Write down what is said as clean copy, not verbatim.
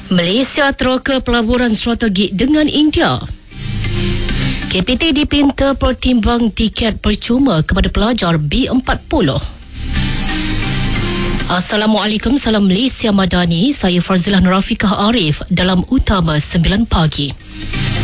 Malaysia teroka pelaburan strategi dengan India. KPT dipinta pertimbang tiket percuma kepada pelajar B40. Assalamualaikum, salam Malaysia Madani. Saya Farzilah Nurafikah Arif dalam Utama 9 Pagi.